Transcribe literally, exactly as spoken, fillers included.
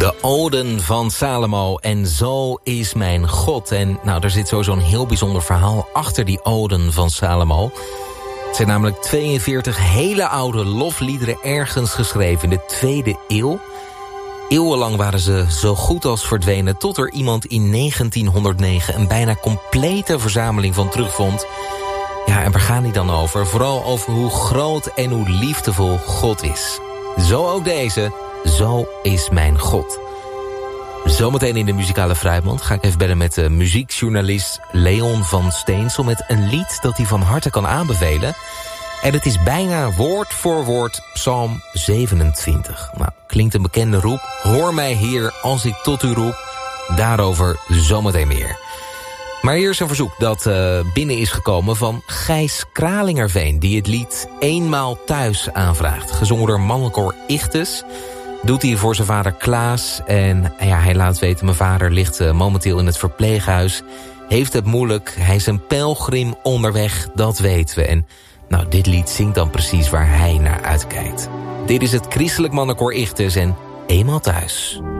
De Oden van Salomo en Zo is mijn God. En nou, er zit sowieso een heel bijzonder verhaal achter die Oden van Salomo. Het zijn namelijk tweeënveertig hele oude lofliederen ergens geschreven in de tweede eeuw. Eeuwenlang waren ze zo goed als verdwenen, tot er iemand in negentienhonderdnegen een bijna complete verzameling van terugvond. Ja, en waar gaan die dan over? Vooral over hoe groot en hoe liefdevol God is. Zo ook deze, Zo is mijn God. Zometeen in de muzikale fruitmand ga ik even bellen met de muziekjournalist Leon van Steensel met een lied dat hij van harte kan aanbevelen. En het is bijna woord voor woord Psalm zevenentwintig. Nou, klinkt een bekende roep. Hoor mij Heer als ik tot u roep. Daarover zometeen meer. Maar eerst een verzoek dat uh, binnen is gekomen van Gijs Kralingerveen, die het lied Eenmaal Thuis aanvraagt. Gezongen door Mannelkoor Ichtes. Doet hij voor zijn vader Klaas. En ja, hij laat weten, mijn vader ligt uh, momenteel in het verpleeghuis. Heeft het moeilijk. Hij is een pelgrim onderweg, dat weten we. En nou, dit lied zingt dan precies waar hij naar uitkijkt. Dit is het Christelijk Mannenkoor Ichtes en Eenmaal Thuis.